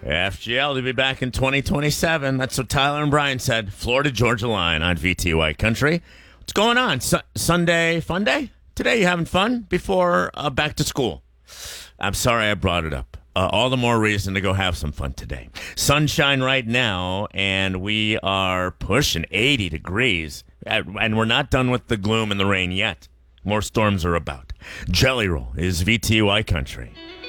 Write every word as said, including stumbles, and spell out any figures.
F G L to be back in twenty twenty-seven. That's what Tyler and Brian said. Florida Georgia Line on V T Y Country. What's going on? Su- Sunday fun day? Today you having fun before uh, back to school? I'm sorry I brought it up. Uh, all the more reason to go have some fun today. Sunshine right now, and we are pushing eighty degrees. And we're not done with the gloom and the rain yet. More storms are about. Jelly Roll is V T Y Country.